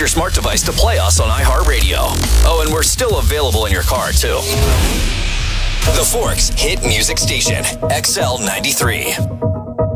your smart device to play us on iHeartRadio. Oh, and we're still available in your car, too. The Forks Hit Music Station, XL93.